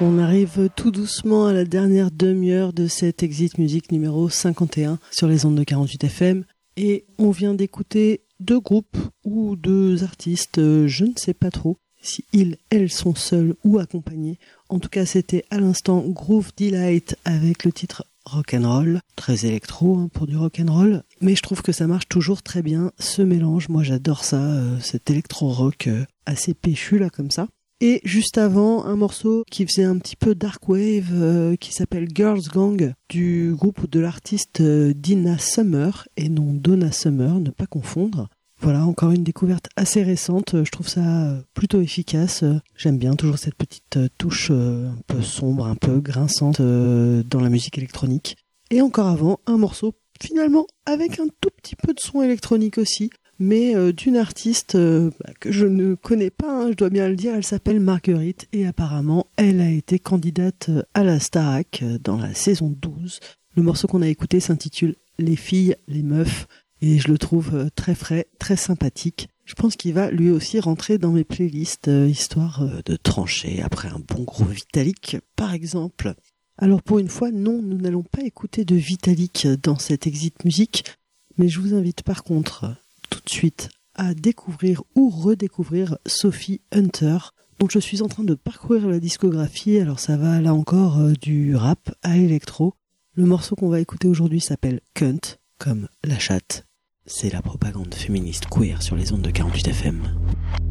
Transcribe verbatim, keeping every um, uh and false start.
On arrive tout doucement à la dernière demi-heure de cette Exit Music numéro cinquante et un sur les ondes de quarante-huit F M. Et on vient d'écouter deux groupes ou deux artistes, je ne sais pas trop si ils, elles sont seuls ou accompagnés. En tout cas, c'était à l'instant Groove Delight avec le titre Rock'n'Roll, très électro hein, pour du rock'n'roll, mais je trouve que ça marche toujours très bien, ce mélange, moi j'adore ça, euh, cet électro-rock euh, assez péchu là comme ça. Et juste avant, un morceau qui faisait un petit peu dark wave, euh, qui s'appelle Girls Gang, du groupe de l'artiste euh, Dina Summer, et non Donna Summer, ne pas confondre. Voilà, encore une découverte assez récente, je trouve ça plutôt efficace. J'aime bien toujours cette petite touche un peu sombre, un peu grinçante dans la musique électronique. Et encore avant, un morceau finalement avec un tout petit peu de son électronique aussi, mais d'une artiste que je ne connais pas, hein, je dois bien le dire, elle s'appelle Marguerite et apparemment elle a été candidate à la Starac dans la saison douze. Le morceau qu'on a écouté s'intitule « Les filles, les meufs ». Et je le trouve très frais, très sympathique. Je pense qu'il va lui aussi rentrer dans mes playlists, euh, histoire euh, de trancher après un bon gros Vitalik, par exemple. Alors pour une fois, non, nous n'allons pas écouter de Vitalik dans cette Exit Music, mais je vous invite par contre tout de suite à découvrir ou redécouvrir Sophie Hunter, dont je suis en train de parcourir la discographie. Alors ça va là encore euh, du rap à l'électro. Le morceau qu'on va écouter aujourd'hui s'appelle Cunt, comme la chatte. C'est la propagande féministe queer sur les ondes de quarante-huit F M.